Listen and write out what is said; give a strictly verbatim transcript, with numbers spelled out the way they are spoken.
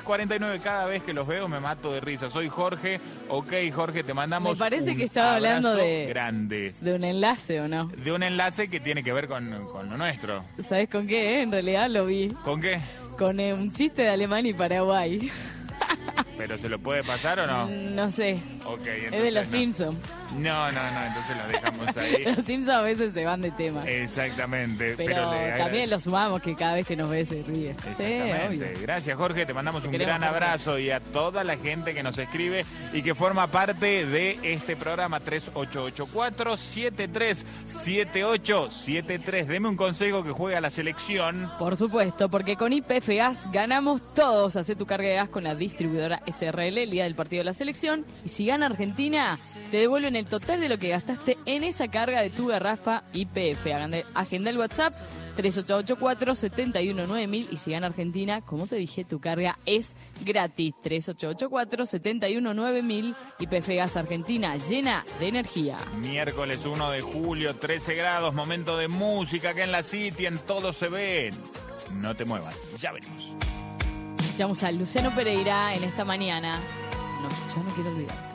cuarenta y nueve. Cada vez que los veo me mato de risa. Soy Jorge. Ok, Jorge, te mandamos Me parece un que estaba hablando abrazo de, grande. de un enlace, ¿o no? De un enlace que tiene que ver con, con lo nuestro. ¿Sabes con qué? eh? En realidad lo vi. ¿Con qué? Con eh, un chiste de Alemania y Paraguay. ¿Pero se lo puede pasar o no? No sé. Okay, es de los no. Simpsons. No, no, no, entonces lo dejamos ahí. Los Simpsons a veces se van de tema. Exactamente. Pero, pero le también agrade... lo sumamos que cada vez que nos ve se ríe. Exactamente. Sí, gracias, Jorge. Te mandamos Te un queremos, gran Jorge. abrazo y a toda la gente que nos escribe y que forma parte de este programa. Tres ocho ocho cuatro, siete tres siete ocho siete tres. Deme un consejo que juegue a la selección. Por supuesto, porque con Y P F Gas ganamos todos. Hacé tu carga de gas con la distribuidora S R L el día del partido de la selección. Y si gana Argentina, te devuelven el total de lo que gastaste en esa carga de tu garrafa Y P F. Agenda el WhatsApp tres ocho ocho cuatro, siete uno nueve mil. Y si gana Argentina, como te dije, tu carga es gratis. tres ocho ocho cuatro, siete uno nueve mil. Y P F Gas Argentina, llena de energía. Miércoles uno de julio, trece grados, momento de música acá en la City, en Todo se ve. No te muevas, ya venimos. Escuchamos a Luciano Pereira en esta mañana. No, yo no quiero olvidar.